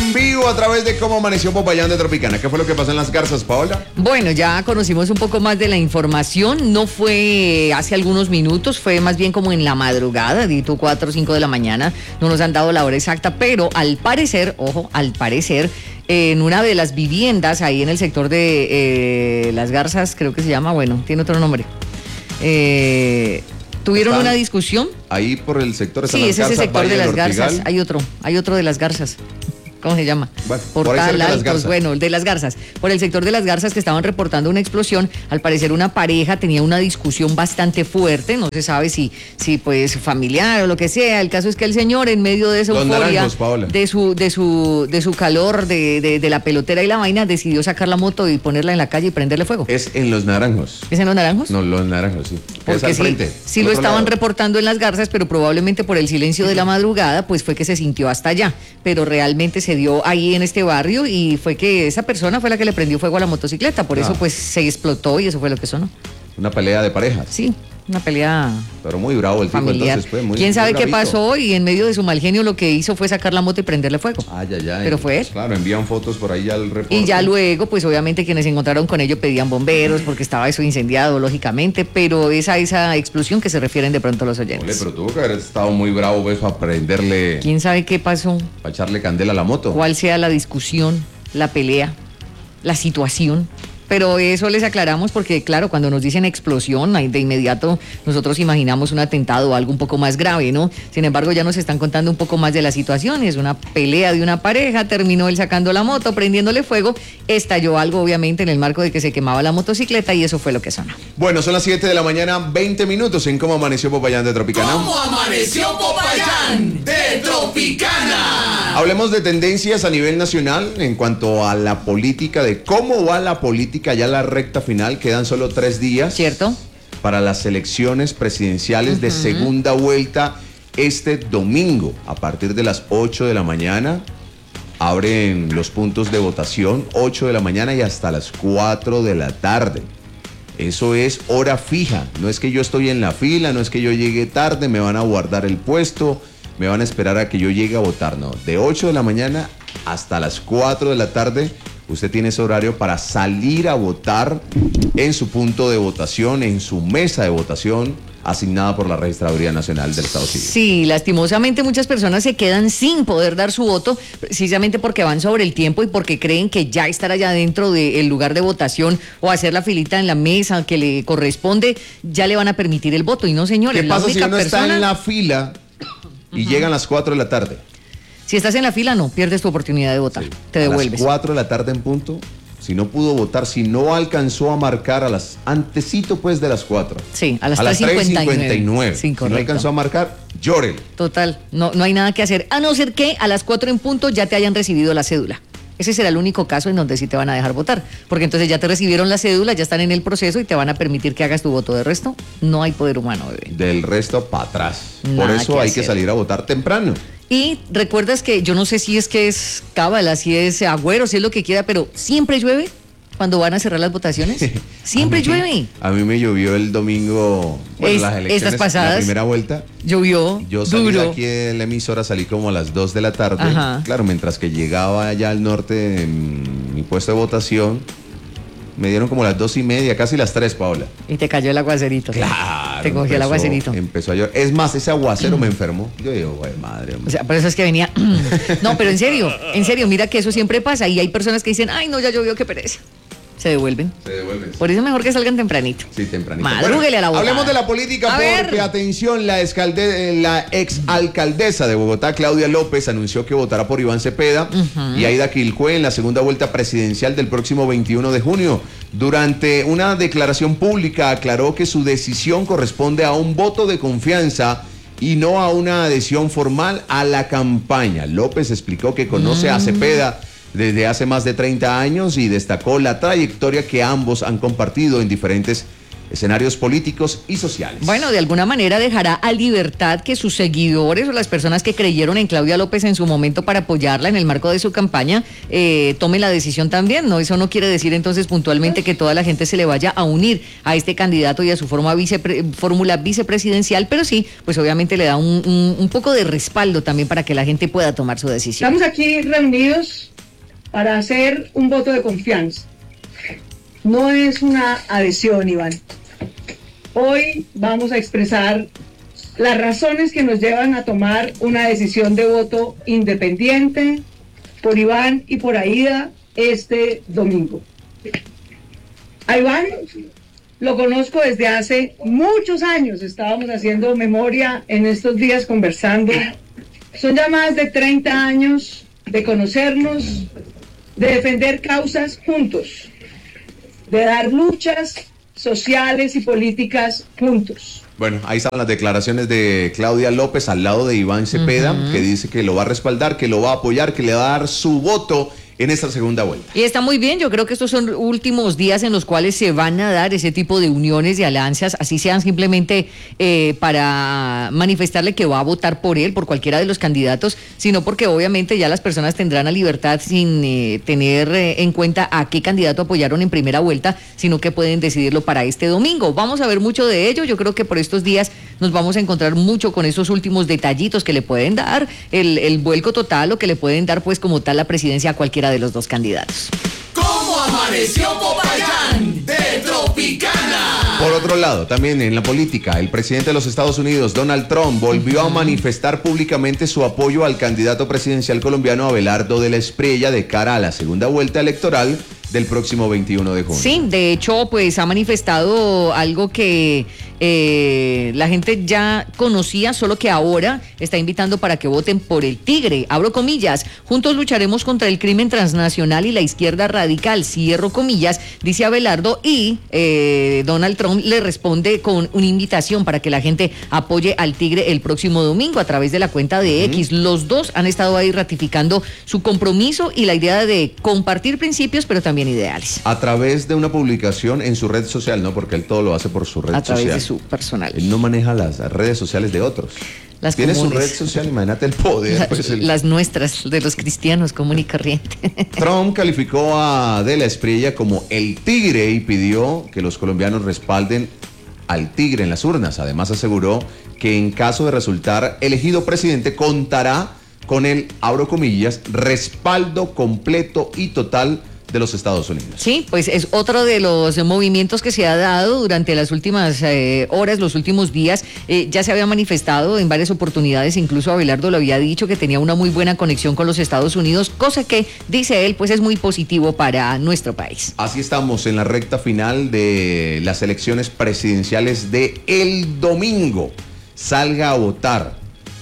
en vivo a través de Cómo Amaneció Popayán de Tropicana. ¿Qué fue lo que pasó en Las Garzas, Paola? Bueno, ya conocimos un poco más de la información. No fue hace algunos minutos, fue más bien como en la madrugada, dito 4 o 5 de la mañana. No nos han dado la hora exacta, pero al parecer, en una de las viviendas ahí en el sector de Las Garzas, creo que se llama, bueno, tiene otro nombre. Tuvieron una discusión. Ahí por el sector de Las Garzas. Sí, es ese sector de Las Garzas. Hay otro de Las Garzas. ¿Cómo se llama? Bueno, Portal Altos, bueno, de Las Garzas. Por el sector de Las Garzas que estaban reportando una explosión. Al parecer una pareja tenía una discusión bastante fuerte. No se sabe si pues familiar o lo que sea. El caso es que el señor, en medio de esa euforia, de su calor, de la pelotera y la vaina, decidió sacar la moto y ponerla en la calle y prenderle fuego. Es en Los Naranjos. ¿Es en Los Naranjos? No, Los Naranjos, sí. Porque sí lo estaban reportando en Las Garzas, pero probablemente por el silencio de la madrugada, pues fue que se sintió hasta allá. Pero realmente se dio ahí en este barrio y fue que esa persona fue la que le prendió fuego a la motocicleta, por eso pues se explotó y eso fue lo que sonó. Una pelea de parejas. Sí, una pelea. Pero muy bravo el tipo, familiar. Entonces fue muy. ¿Quién sabe qué pasó? Y en medio de su mal genio lo que hizo fue sacar la moto y prenderle fuego. Pero fue él. Claro, envían fotos por ahí al reporte. Y ya luego, pues obviamente quienes se encontraron con ello pedían bomberos porque estaba eso incendiado, lógicamente, pero es a esa explosión que se refieren de pronto los oyentes. Ole, pero tuvo que haber estado muy bravo, pues, para prenderle. ¿Quién sabe qué pasó? Para echarle candela a la moto. ¿Cuál sea la discusión, la pelea, la situación? Pero eso les aclaramos porque, claro, cuando nos dicen explosión, de inmediato nosotros imaginamos un atentado o algo un poco más grave, ¿no? Sin embargo, ya nos están contando un poco más de la situación. Es una pelea de una pareja, terminó él sacando la moto, prendiéndole fuego, estalló algo, obviamente, en el marco de que se quemaba la motocicleta y eso fue lo que sonó. Bueno, son las 7 de la mañana, 20 minutos en Cómo Amaneció Popayán de Tropicana. ¿Cómo amaneció Popayán de Tropicana? Hablemos de tendencias a nivel nacional en cuanto a la política, de cómo va la política ya la recta final. Quedan solo 3 días. ¿Cierto? Para las elecciones presidenciales de segunda vuelta este domingo. A partir de las 8 de la mañana abren los puntos de votación, 8 de la mañana y hasta las 4 de la tarde. Eso es hora fija. No es que yo estoy en la fila, no es que yo llegue tarde, me van a guardar el puesto, me van a esperar a que yo llegue a votar. No, de 8 de la mañana hasta las 4 de la tarde usted tiene ese horario para salir a votar en su punto de votación, en su mesa de votación asignada por la Registraduría Nacional del Estado Civil. Sí, lastimosamente muchas personas se quedan sin poder dar su voto precisamente porque van sobre el tiempo y porque creen que ya estar allá dentro del lugar de votación o hacer la filita en la mesa que le corresponde ya le van a permitir el voto. Y no, señores, ¿qué pasa si uno está en la fila y llegan las 4 de la tarde? Si estás en la fila, no, pierdes tu oportunidad de votar, sí. Te devuelves. A las 4 de la tarde en punto, si no pudo votar, si no alcanzó a marcar antesito pues de las 4. Sí, a las 3:59. Sí, si no alcanzó a marcar, llórele. Total, no hay nada que hacer, a no ser que a las 4 en punto ya te hayan recibido la cédula. Ese será el único caso en donde sí te van a dejar votar, porque entonces ya te recibieron la cédula, ya están en el proceso y te van a permitir que hagas tu voto. De resto, no hay poder humano, bebé. Del resto, para atrás. Nada por eso hay que salir a votar temprano. Y recuerdas que yo no sé si es que es cábala, si es agüero, si es lo que quiera, pero siempre llueve cuando van a cerrar las votaciones. Siempre llueve. A mí me llovió el domingo, las elecciones, estas pasadas, la primera vuelta. Llovió. Yo salí de aquí de la emisora, salí como a las 2 de la tarde. Ajá. Claro, mientras que llegaba allá al norte en mi puesto de votación, me dieron como las 2:30, casi las 3, Paola. Y te cayó el aguacerito. Claro. Te cogió el aguacerito. Empezó a llover. Es más, ese aguacero me enfermó. Yo digo, güey, madre. O sea, por eso es que venía. No, pero en serio, mira que eso siempre pasa. Y hay personas que dicen, ay, no, ya llovió, qué pereza. Se devuelven. Por eso es mejor que salgan tempranito. Sí, tempranito. Madrúguele a la boca. Hablemos de la política porque, atención, la exalcaldesa de Bogotá, Claudia López, anunció que votará por Iván Cepeda y Aida Quilcue en la segunda vuelta presidencial del próximo 21 de junio. Durante una declaración pública aclaró que su decisión corresponde a un voto de confianza y no a una adhesión formal a la campaña. López explicó que conoce a Cepeda desde hace más de 30 años y destacó la trayectoria que ambos han compartido en diferentes escenarios políticos y sociales. Bueno, de alguna manera dejará a libertad que sus seguidores o las personas que creyeron en Claudia López en su momento para apoyarla en el marco de su campaña tomen la decisión también, ¿no? Eso no quiere decir entonces puntualmente que toda la gente se le vaya a unir a este candidato y a su fórmula vicepresidencial, pero sí, pues obviamente le da un poco de respaldo también para que la gente pueda tomar su decisión. Estamos aquí reunidos para hacer un voto de confianza. No es una adhesión, Iván. Hoy vamos a expresar las razones que nos llevan a tomar una decisión de voto independiente por Iván y por Aída este domingo. A Iván lo conozco desde hace muchos años. Estábamos haciendo memoria en estos días conversando. Son ya más de 30 años de conocernos, de defender causas juntos, de dar luchas sociales y políticas juntos. Bueno, ahí están las declaraciones de Claudia López al lado de Iván Cepeda, que dice que lo va a respaldar, que lo va a apoyar, que le va a dar su voto en esta segunda vuelta. Y está muy bien, yo creo que estos son últimos días en los cuales se van a dar ese tipo de uniones, de alianzas, así sean simplemente para manifestarle que va a votar por él, por cualquiera de los candidatos, sino porque obviamente ya las personas tendrán la libertad sin tener en cuenta a qué candidato apoyaron en primera vuelta, sino que pueden decidirlo para este domingo. Vamos a ver mucho de ello, yo creo que por estos días nos vamos a encontrar mucho con esos últimos detallitos que le pueden dar el vuelco total o que le pueden dar pues como tal la presidencia a cualquiera de los dos candidatos. ¿Cómo amaneció Popayán? De Tropicana. Por otro lado, también en la política, el presidente de los Estados Unidos, Donald Trump, volvió a manifestar públicamente su apoyo al candidato presidencial colombiano Abelardo de la Espriella de cara a la segunda vuelta electoral del próximo 21 de junio. Sí, de hecho, pues ha manifestado algo que la gente ya conocía, solo que ahora está invitando para que voten por el Tigre. Abro comillas, juntos lucharemos contra el crimen transnacional y la izquierda radical, cierro comillas, dice Abelardo, y Donald Trump le responde con una invitación para que la gente apoye al Tigre el próximo domingo a través de la cuenta de X. Los dos han estado ahí ratificando su compromiso y la idea de compartir principios, pero también ideales. A través de una publicación en su red social, ¿no? Porque él todo lo hace por su red social. A través de su personal. Él no maneja las redes sociales de otros. Las Tiene comunes. su red social, imagínate el poder. Las nuestras, de los cristianos común y corriente. Trump calificó a De la Espriella como el Tigre y pidió que los colombianos respalden al Tigre en las urnas. Además aseguró que en caso de resultar elegido presidente contará con el, abro comillas, respaldo completo y total de los Estados Unidos. Sí, pues es otro de los movimientos que se ha dado durante las últimas horas, los últimos días. Ya se había manifestado en varias oportunidades, incluso Abelardo lo había dicho que tenía una muy buena conexión con los Estados Unidos, cosa que, dice él, pues es muy positivo para nuestro país. Así estamos en la recta final de las elecciones presidenciales de el domingo. Salga a votar,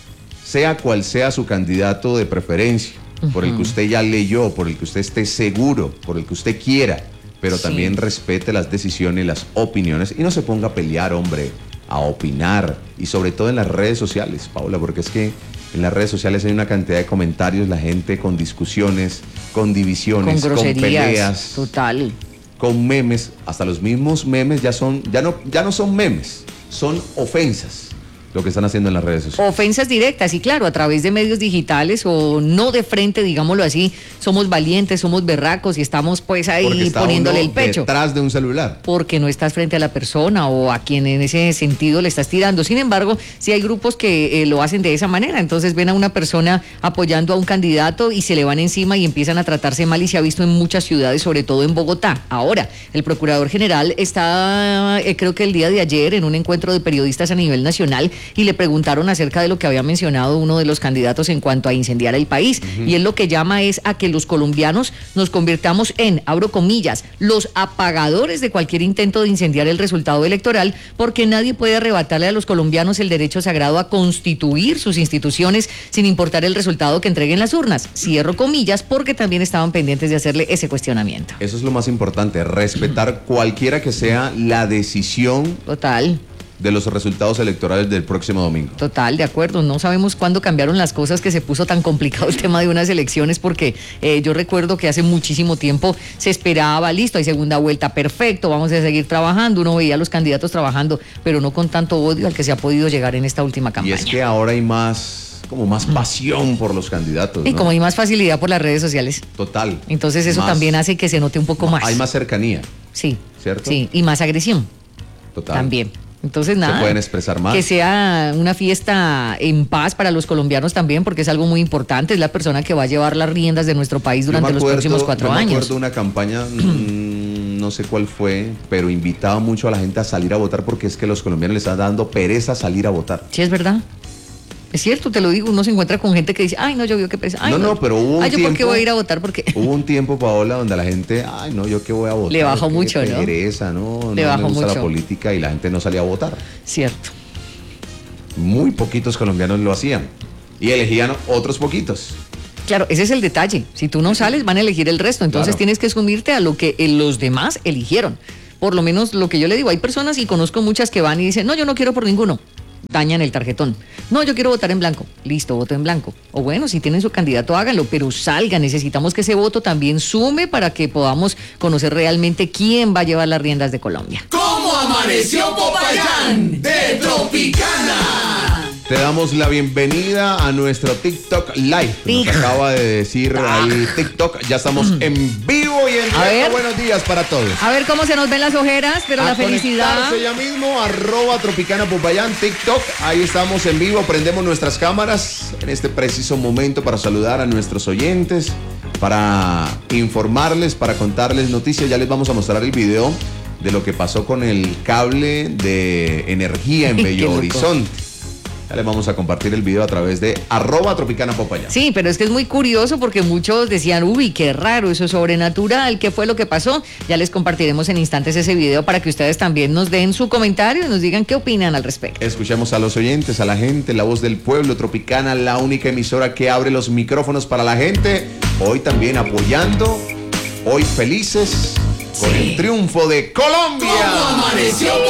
sea cual sea su candidato de preferencia, por el que usted ya leyó, por el que usted esté seguro, por el que usted quiera, pero también respete las decisiones y las opiniones y no se ponga a pelear, hombre, a opinar, y sobre todo en las redes sociales, Paula, porque es que en las redes sociales hay una cantidad de comentarios, la gente con discusiones, con divisiones, con groserías, con peleas, total, con memes. Hasta los mismos memes ya no son memes, son ofensas lo que están haciendo en las redes sociales. Ofensas directas, y claro, a través de medios digitales o no de frente, digámoslo así, somos valientes, somos berracos y estamos pues ahí poniéndole el pecho. Detrás de un celular. Porque no estás frente a la persona o a quien en ese sentido le estás tirando. Sin embargo, sí hay grupos que lo hacen de esa manera. Entonces ven a una persona apoyando a un candidato y se le van encima y empiezan a tratarse mal, y se ha visto en muchas ciudades, sobre todo en Bogotá. Ahora, el Procurador General está, creo que el día de ayer, en un encuentro de periodistas a nivel nacional, y le preguntaron acerca de lo que había mencionado uno de los candidatos en cuanto a incendiar el país. Y él lo que llama es a que los colombianos nos convirtamos en, abro comillas, los apagadores de cualquier intento de incendiar el resultado electoral, porque nadie puede arrebatarle a los colombianos el derecho sagrado a constituir sus instituciones sin importar el resultado que entreguen las urnas. Cierro comillas, porque también estaban pendientes de hacerle ese cuestionamiento. Eso es lo más importante, respetar cualquiera que sea la decisión total de los resultados electorales del próximo domingo. Total, de acuerdo. No sabemos cuándo cambiaron las cosas, que se puso tan complicado el tema de unas elecciones, porque yo recuerdo que hace muchísimo tiempo se esperaba, listo, hay segunda vuelta, perfecto, vamos a seguir trabajando. Uno veía a los candidatos trabajando, pero no con tanto odio al que se ha podido llegar en esta última Y campaña. es que ahora hay más pasión por los candidatos, Y ¿no? como hay más facilidad por las redes sociales. Total. Entonces eso Más- también hace que se note un poco más. Hay más cercanía, Sí. ¿cierto? Sí, y más agresión. Total. También. Entonces, nada. Se pueden expresar más. Que sea una fiesta en paz para los colombianos también, porque es algo muy importante. Es la persona que va a llevar las riendas de nuestro país durante los próximos 4 yo me años. acuerdo una campaña, no sé cuál fue, pero invitaba mucho a la gente a salir a votar porque es que los colombianos les está dando pereza salir a votar. Sí, es verdad. Es cierto, te lo digo. Uno se encuentra con gente que dice, ay, no, yo veo que pereza. Ay, No, pero hubo un ay, yo por qué tiempo- voy a ir a votar, porque Hubo un tiempo, Paola, donde la gente, ay, no, yo qué voy a votar. Le bajó qué mucho, ¿no? pereza, ¿no? Le No bajó me gusta mucho. la política y la gente no salía a votar. Cierto. Muy poquitos colombianos lo hacían y elegían otros poquitos. Claro, ese es el detalle. Si tú no sales, van a elegir el resto. Entonces Claro. tienes que sumirte a lo que los demás eligieron. Por lo menos lo que yo le digo, hay personas y conozco muchas que van y dicen, no, yo no quiero por ninguno. Dañan el tarjetón. No, yo quiero votar en blanco. Listo, voto en blanco. O bueno, si tienen su candidato, háganlo, pero salgan. Necesitamos que ese voto también sume para que podamos conocer realmente quién va a llevar las riendas de Colombia. ¿Cómo amaneció Popayán? De Tropicana. Te damos la bienvenida a nuestro TikTok Live. Nos TikTok. acaba de decir ahí TikTok. Ya estamos en vivo y en A ver. directo. Buenos días para todos. A ver cómo se nos ven las ojeras, pero la felicidad. Conectarse ya mismo, @Tropicana Popayán, TikTok. Ahí estamos en vivo, prendemos nuestras cámaras en este preciso momento para saludar a nuestros oyentes, para informarles, para contarles noticias. Ya les vamos a mostrar el video de lo que pasó con el cable de energía en Qué Bello loco. Horizonte. Ya les vamos a compartir el video a través de @Tropicana Popayán. Sí, pero es que es muy curioso porque muchos decían, uy, qué raro, eso es sobrenatural, ¿qué fue lo que pasó? Ya les compartiremos en instantes ese video para que ustedes también nos den su comentario y nos digan qué opinan al respecto. Escuchemos a los oyentes, a la gente, la voz del pueblo, Tropicana, la única emisora que abre los micrófonos para la gente. Hoy también apoyando, hoy felices con el triunfo de Colombia. ¿Cómo amaneció